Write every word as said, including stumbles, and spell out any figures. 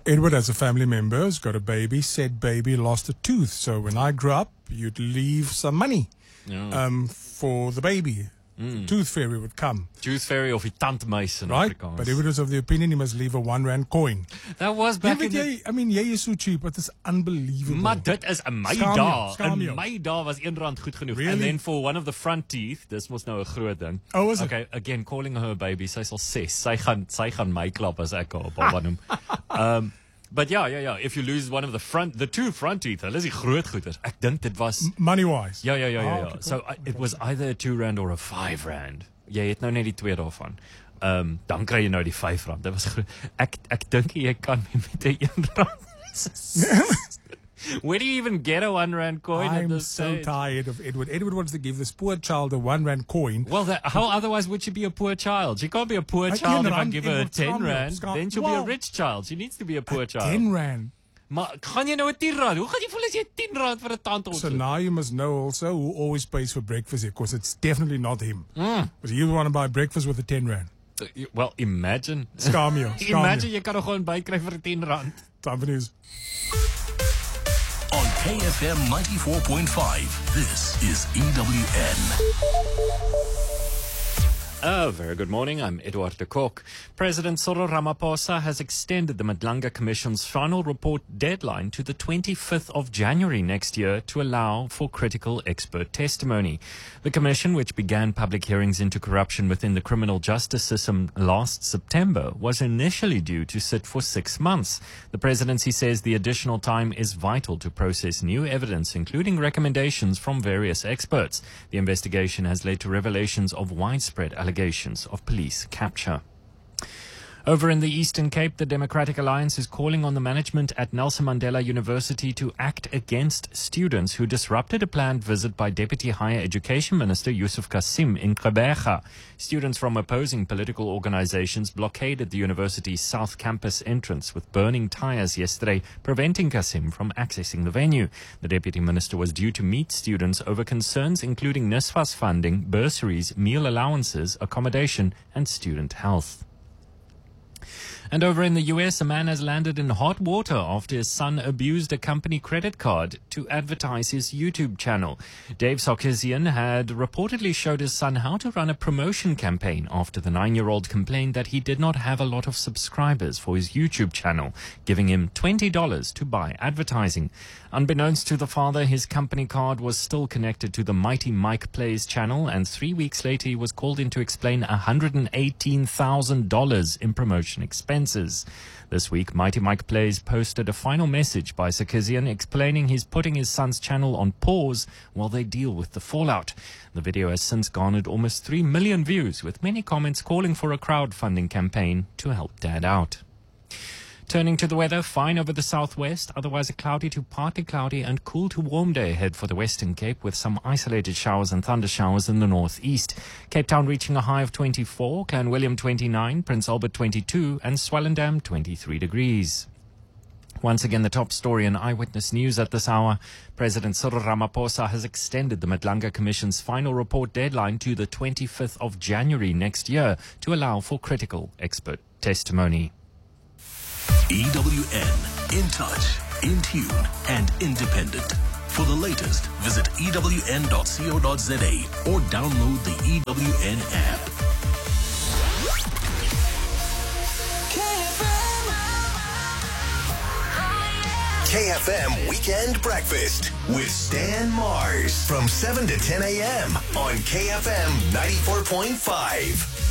Edward, as a family member, has got a baby. Said baby lost a tooth. So when I grew up, you'd leave some money Yeah. um, for the baby. The tooth fairy would come, Tooth fairy of die tandmeis in right? Afrikaans. But Edward was of the opinion he must leave a one rand coin. That was back Yeah, in but the... jy, I mean, jy is so cheap, but it's unbelievable. Maar dit is in my Skaam jou, dae. skaam In jou. my dae was een rand goed genoeg. Really? And then for one of the front teeth, dis mos nou 'n groot ding. Oh, is it? Okay, again, calling her a baby. Sy sal ses. Sy gaan sy gaan my klap as ek haar baba noem. Um But yeah, yeah, yeah. If you lose one of the front, the two front teeth, hulle is die groot goeders. Ek dink dit was Money-wise. Ja, ja, ja, ja, Ah, ja. okay, So I, it was either a two rand or a five rand. Jy het nou net die twee daarvan. Ehm um, dan kry jy nou die vyf rand. Dit was groot. Ek ek dink jy kan nie met 'n een rand. Where do you even get a one rand coin at I'm this so stage? tired of Edward. Edward wants to give this poor child a one rand coin. Well, that, how otherwise would she be a poor child? She can't be a poor A child een if I rand, give her a Edward, ten skaam jou, rand. skaam- Then she'll be a Wow. rich child. She needs to be a poor child. ten rand. Maar gaan jy nou 'n tien rand? Hoe gaan jy voel as jy tien rand vir 'n tand So opsit? now you must know also who always pays for breakfast here, because it's definitely not him. Mm. Because you want to buy breakfast with a ten rand. Uh, Well, imagine. Skaam jou, skaam Imagine jou. jy kan nog gewoon bykry vir tien rand. Time for news. On K F M ninety-four point five, this is E W N. A very good morning. I'm Edward de Kok. President Cyril Ramaphosa has extended the Madlanga Commission's final report deadline to the twenty-fifth of January next year to allow for critical expert testimony. The commission, which began public hearings into corruption within the criminal justice system last September, was initially due to sit for six months. The presidency says the additional time is vital to process new evidence, including recommendations from various experts. The investigation has led to revelations of widespread allegations of police capture. Over in the Eastern Cape, the Democratic Alliance is calling on the management at Nelson Mandela University to act against students who disrupted a planned visit by Deputy Higher Education Minister Yusuf Kassim in Gqeberha. Students from opposing political organizations blockaded the university's South Campus entrance with burning tires yesterday, preventing Kassim from accessing the venue. The Deputy Minister was due to meet students over concerns including NSFAS funding, bursaries, meal allowances, accommodation, and student health. And over in the U S, a man has landed in hot water after his son abused a company credit card to advertise his YouTube channel. Dave Sarkisian had reportedly showed his son how to run a promotion campaign after the nine-year-old complained that he did not have a lot of subscribers for his YouTube channel, giving him twenty dollars to buy advertising. Unbeknownst to the father, his company card was still connected to the Mighty Mike Plays channel, and three weeks later he was called in to explain one hundred eighteen thousand dollars in promotion expenses. This week, Mighty Mike Plays posted a final message by Sarkisian explaining he's putting his son's channel on pause while they deal with the fallout. The video has since garnered almost three million views, with many comments calling for a crowdfunding campaign to help Dad out. Turning to the weather, fine over the southwest, otherwise a cloudy to partly cloudy and cool to warm day ahead for the Western Cape, with some isolated showers and thunder showers in the northeast. Cape Town reaching a high of twenty-four, Clanwilliam twenty-nine, Prince Albert twenty-two, and Swellendam twenty-three degrees. Once again, the top story in Eyewitness News at this hour. President Cyril Ramaphosa has extended the Madlanga Commission's final report deadline to the twenty-fifth of January next year to allow for critical expert testimony. E W N, in touch, in tune, and independent. For the latest, visit E W N dot co dot za or download the E W N app. K F M Weekend Breakfast with Stan Mars from seven to ten a.m. on K F M ninety-four point five.